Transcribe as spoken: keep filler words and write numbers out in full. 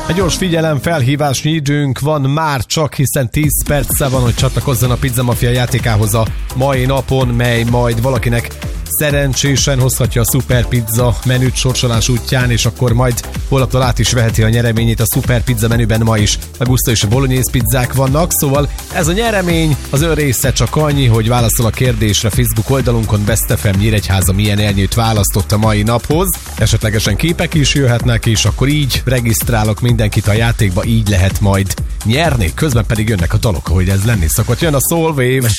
Egy gyors figyelem, felhívásnyi időnk van már csak, hiszen tíz perce van, hogy csatlakozzon a Pizza Mafia játékához a mai napon, mely majd valakinek szerencsésen hozhatja a Super Pizza menüt sorsolás útján, és akkor majd holnaptól át is veheti a nyereményét. A Super Pizza menüben ma is a guszta és a bolognese pizzák vannak, szóval ez a nyeremény, az ön része csak annyi, hogy válaszol a kérdésre Facebook oldalunkon. Best ef em Nyíregyháza milyen elnyőt választott a mai naphoz. Esetlegesen képek is jöhetnek, és akkor így regisztrálok mindenkit a játékba, így lehet majd nyerni. Közben pedig jönnek a dalok, ahogy ez lenni szokott. Jön a Soul Wave.